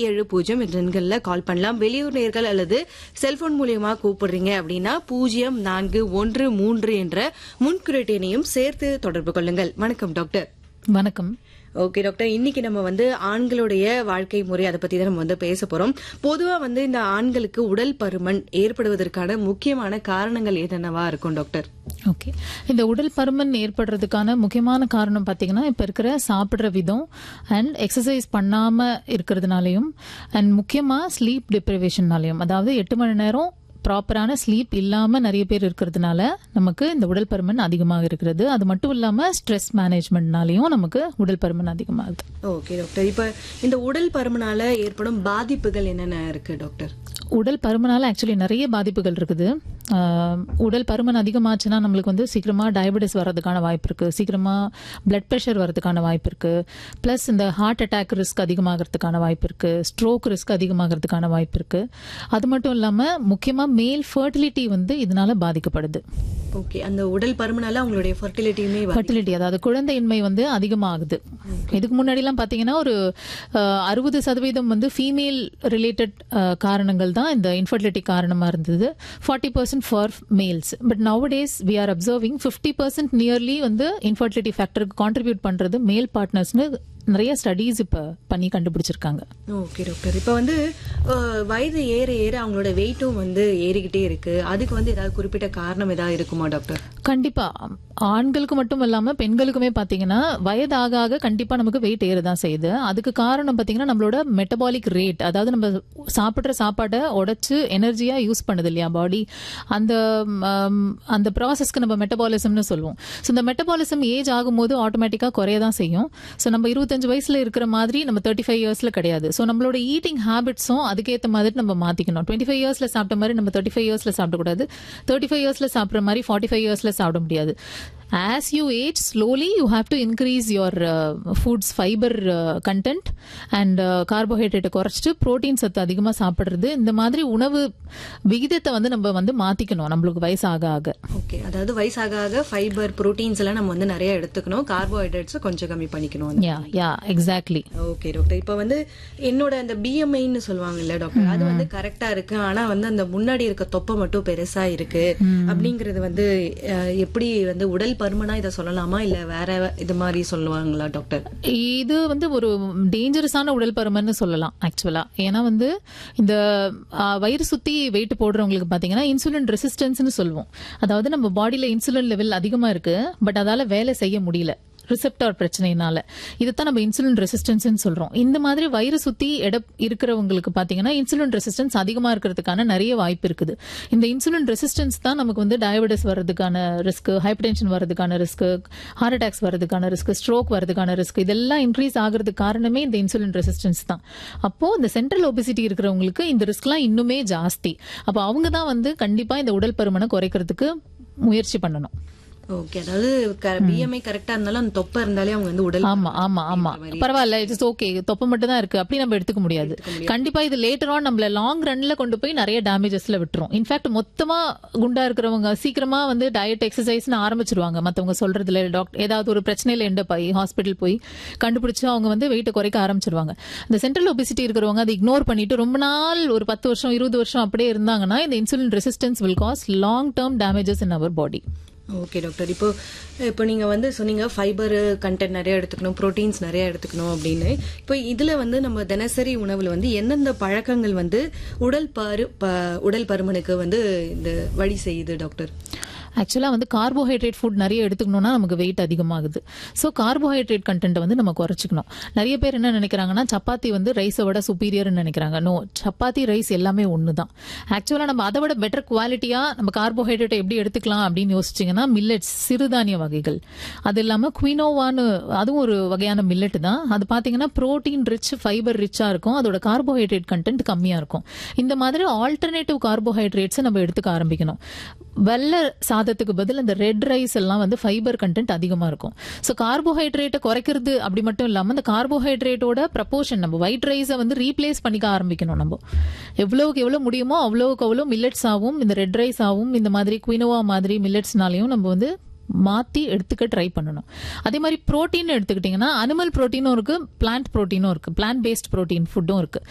170 என்ற எண்கள்ல கால் பண்ணலாம். வெளியூர் நேர்கள் அல்லது செல்போன் மூலியமா கூப்பிடுறீங்க அப்படின்னா 0413 என்ற முன்குறியீட்டு எண்ணையும் சேர்த்து தொடர்பு கொள்ளுங்கள். வணக்கம் டாக்டர். வணக்கம். ஓகே டாக்டர், இன்னைக்கு நம்ம ஆண்களுடைய வாழ்க்கை முறை அதை பத்தி தான் நம்ம பேச போறோம். பொதுவா இந்த ஆண்களுக்கு உடல் பருமன் ஏற்படுவதற்கான முக்கியமான காரணங்கள் என்னென்னவா இருக்கும் டாக்டர்? ஓகே, இந்த உடல் பருமன் ஏற்படுறதுக்கான முக்கியமான காரணம் பாத்தீங்கன்னா இப்ப இருக்கிற சாப்பிடுற விதம் அண்ட் எக்ஸசைஸ் பண்ணாம இருக்கிறதுனாலையும் அண்ட் முக்கியமா ஸ்லீப் டிப்ரிவேஷன்னாலையும், அதாவது 8 மணி நேரம் ப்ராப்பரான ஸ்லீப் இல்லாம நிறைய பேர் இருக்கிறதுனால நமக்கு இந்த உடல் பருமன் அதிகமாக இருக்கிறது. அது மட்டும் இல்லாம ஸ்ட்ரெஸ் மேனேஜ்மெண்ட்னாலையும் நமக்கு உடல் பருமன் அதிகமாகுது. ஓகே டாக்டர், இப்ப இந்த உடல் பருமனால ஏற்படும் பாதிப்புகள் என்னென்ன இருக்கு டாக்டர்? உடல் பருமனால ஆக்சுவலி நிறைய பாதிப்புகள் இருக்குது. உடல் பருமன் அதிகமாச்சுன்னா நம்மளுக்கு சீக்கிரமா டயபெட்டிஸ் வர்றதுக்கான வாய்ப்பு இருக்கு, சீக்கிரமா பிளட் பிரஷர் வர்றதுக்கான வாய்ப்பு இருக்கு, பிளஸ் இந்த ஹார்ட் அட்டாக் ரிஸ்க் அதிகமாகிறதுக்கான வாய்ப்பு இருக்கு, ஸ்ட்ரோக் ரிஸ்க் அதிகமாகிறதுக்கான வாய்ப்பு இருக்கு. அது மட்டும் இல்லாம முக்கியமா மேல் ஃபர்டிலிட்டி இதனால பாதிக்கப்படுது. ஓகே, அந்த உடல் பருமனால அவங்களுடைய ஃபர்டிலிட்டி அதாவது குழந்தையின்மை அதிகமாகுது. இதுக்கு முன்னாடி எல்லாம் பாத்தீங்கன்னா ஒரு 60% ஃபீமேல் ரிலேட்டட் காரணங்கள் தான் இந்த இன்ஃபர்டிலிட்டி காரணமா இருந்தது. 40% for males. But nowadays we are observing 50% nearly infertility ஃபேக்டருக்கு contribute பண்றது மேல் பார்ட்னர்ஸ்னு நிறைய ஸ்டடீஸ் இப்ப பண்ணி கண்டுபிடிச்சிருக்காங்க. ஓகே டாக்டர், இப்ப வயது ஏற ஏற அவங்களோட வெயிட்டும் ஏறிக்கிட்டே இருக்கு. அதுக்கு ஏதாவது குறிப்பிட்ட காரணம் ஏதாவது இருக்குமா டாக்டர்? கண்டிப்பா ஆண்களுக்கு மட்டும் இல்லாம பெண்களுக்குமே பாத்தீங்கன்னா வயது ஆக ஆக கண்டிப்பா நமக்கு வெயிட் ஏறதான் செய்யுது. அதுக்கு காரணம் பாத்தீங்கன்னா நம்மளோட மெட்டபாலிக் ரேட், அதாவது நம்ம சாப்பிடுற சாப்பாடை உடைச்சு எனர்ஜியா யூஸ் பண்ணுது இல்லையா பாடி, அந்த ப்ராசஸ்க்கு நம்ம மெட்டபாலிசம்னு சொல்லுவோம். ஸோ இந்த மெட்டபாலிசம் ஏஜ் ஆகும்போது ஆட்டோமேட்டிக்கா குறையதான் செய்யும். ஸோ நம்ம 25 வயசுல இருக்கிற மாதிரி நம்ம 35 இயர்ஸ்ல கிடையாது. ஸோ நம்மளோட ஈட்டிங் ஹேபிட்ஸும் அதுக்கேற்ற மாதிரி நம்ம மாத்திக்கணும். 25 இயர்ஸ்ல சாப்பிட்ட மாதிரி நம்ம 35 இயர்ஸ்ல சாப்பிடக்கூடாது. 35 இயர்ஸ்ல சாப்பிட்ற மாதிரி 45 இயர்ஸ்ல சாப்பிட முடியாது. As you age, slowly you have to increase your food's fiber content and carbohydrate குறைச்சிட்டு புரோட்டீன் சத்து அதிகமா சாப்பிடுறது. இந்த மாதிரி உணவு விகிதத்தை நம்ம மாத்திக்கணும் நம்மளுக்கு வயசாக ஆக. ஓகே, அதாவது வயசாக ஆக ஃபைபர் புரோட்டீன்ஸ் எல்லாம் நம்ம நிறைய எடுத்துக்கணும், கார்போஹைட்ரேட்ஸ் கொஞ்சம் கம்மி பண்ணிக்கணும். Yeah exactly. ஓகே டாக்டர், இப்ப என்னோட அந்த BMIன்னு சொல்லுவாங்கல்ல டாக்டர், அது கரெக்டா இருக்கு, ஆனா அந்த முன்னாடி இருக்க தொப்பை மட்டும் பெருசா இருக்கு அப்படிங்கறது எப்படி உடல் பருமனா இதை சொல்லலாமா இல்ல வேற இது மாதிரி சொல்லுவாங்களா டாக்டர்? இது ஒரு டேஞ்சரஸான உடல் பருமன் சொல்லலாம் ஆக்சுவலா. ஏன்னா இந்த வயிறு சுத்தி வெயிட் போடுறவங்களுக்கு பாத்தீங்கன்னா இன்சுலின் ரெசிஸ்டன்ஸ்னு சொல்லுவோம். அதாவது நம்ம பாடியில இன்சுலின் லெவல் அதிகமா இருக்கு, பட் அதால வேலை செய்ய முடியல ரிசெப்டார் பிரச்சனைனால. இதுதான் நம்ம இன்சுலின் ரெசிஸ்டன்ஸ் சொல்றோம். இந்த மாதிரி வயிறு சுத்தி இருக்கிறவங்களுக்கு பாத்தீங்கன்னா இன்சுலின் ரெசிஸ்டன்ஸ் அதிகமா இருக்கிறதுக்கான நிறைய வாய்ப்பு இருக்குது. இந்த இன்சுலின் ரெசிஸ்டன்ஸ் தான் நமக்கு டயபெட்டிஸ் வர்றதுக்கான ரிஸ்க், ஹைப்பர்டென்ஷன் வர்றதுக்கான ரிஸ்க், ஹார்ட் அட்டாக்ஸ் வர்றதுக்கான ரிஸ்க், ஸ்ட்ரோக் வர்றதுக்கான ரிஸ்க், இதெல்லாம் இன்க்ரீஸ் ஆகிறதுக்கு காரணமே இந்த இன்சுலின் ரெசிஸ்டன்ஸ் தான். அப்போ இந்த சென்ட்ரல் ஒபிசிட்டி இருக்கிறவங்களுக்கு இந்த ரிஸ்க்லாம் இன்னுமே ஜாஸ்தி. அப்போ அவங்க தான் கண்டிப்பா இந்த உடல் பருமனை குறைக்கிறதுக்கு முயற்சி பண்ணணும். ஓகே, அதாவது BMI கரெக்டா இருந்தாலும் அந்த தொப்பை இருந்தாலே அவங்க உடல் பரவாயில்ல, இட்ஸ் ஓகே, தொப்பை மட்டும் தான் இருக்கு அப்படி நம்ம எடுத்துக்க முடியாது. கண்டிப்பா இது லேட்டர் ஆன் நம்மள லாங் ரன்ல கொண்டு போய் நிறைய டேமேஜஸ்ல விட்டுரும். இன்ஃபேக்ட் மொத்தமா குண்டா இருக்கிறவங்க சீக்கிரமா டயட் எக்ஸசைஸ்னு ஆரம்பிச்சிருவாங்க. மத்தவங்க சொல்றதுல டாக்டர் ஏதாவது ஒரு பிரச்சனையில எண்டப் ஆகி ஹாஸ்பிட்டல் போய் கண்டுபிடிச்சு அவங்க வெயிட்டை குறைக்க ஆரம்பிச்சிருவாங்க. இந்த சென்ட்ரல் ஒபிசிட்டி இருக்கிறவங்க அதை இக்னோர் பண்ணிட்டு ரொம்ப நாள் ஒரு 10 வருஷம் 20 வருஷம் அப்படியே இருந்தாங்கன்னா இந்த insulin resistance will cause long term damages in our body. Okay doctor, இப்போ நீங்க சொன்னீங்க ஃபைபர் கண்டென்ட் நிறைய எடுத்துக்கணும், புரோட்டீன்ஸ் நிறைய எடுத்துக்கணும் அப்படின்னு. இப்போ இதுல நம்ம தினசரி உணவுல எந்தெந்த பழக்கங்கள் உடல் பருமனுக்கு இந்த வழி செய்யுது டாக்டர்? ஆக்சுவலா கார்போஹைட்ரேட் ஃபுட் நிறைய எடுத்துக்கணும்னா நமக்கு வெயிட் அதிகமாகுது. ஸோ கார்போஹைட்ரேட் கண்டென்ட் நம்ம குறைச்சிக்கணும். நிறைய பேர் என்ன நினைக்கிறாங்கன்னா சப்பாத்தி ரைஸை விட சுப்பீரியர்னு நினைக்கிறாங்க. நோ, சப்பாத்தி ரைஸ் எல்லாமே ஒன்று தான். ஆக்சுவலா நம்ம அதை விட பெட்டர் குவாலிட்டியா நம்ம கார்போஹைட்ரேட்டை எப்படி எடுத்துக்கலாம் அப்படின்னு யோசிச்சிங்கன்னா மில்லட்ஸ், சிறுதானிய வகைகள். அது இல்லாமல் குயினோவான்னு அதுவும் ஒரு வகையான மில்லட் தான். அது பார்த்தீங்கன்னா புரோட்டீன் ரிச், ஃபைபர் ரிச்சா இருக்கும், அதோட கார்போஹைட்ரேட் கண்டென்ட் கம்மியா இருக்கும். இந்த மாதிரி ஆல்டர்னேட்டிவ் கார்போஹைட்ரேட்ஸை நம்ம எடுத்துக்க ஆரம்பிக்கணும். வெள்ளை சாதத்துக்கு பதில் இந்த ரெட் ரைஸ் எல்லாம் ஃபைபர் கண்டென்ட் அதிகமா இருக்கும். ஸோ கார்போஹைட்ரேட்டை குறைக்கிறது அப்படி மட்டும் இல்லாம இந்த கார்போஹைட்ரேட்டோட ப்ரப்போர்ஷன் நம்ம ஒயிட் ரைஸை ரீப்ளேஸ் பண்ணிக்க ஆரம்பிக்கணும். நம்ம எவ்வளவுக்கு எவ்வளவு முடியுமோ அவ்வளவுக்கு அவ்வளவு மில்லட்ஸ் ஆகும், இந்த ரெட் ரைஸ் ஆகும், இந்த மாதிரி குயினோவா மாதிரி மில்லட்ஸ்னாலையும் நம்ம மாத்தி எடுத்துக்க ட்ரை பண்ணணும். அதே மாதிரி புரோட்டீன் எடுத்துக்கிட்டீங்கன்னா அனிமல் புரோட்டீனும் இருக்கு, பிளான்ட் புரோட்டீனும் இருக்கு, பிளான்ட் பேஸ்ட் புரோட்டீன் ஃபுட்டும் இருக்கு.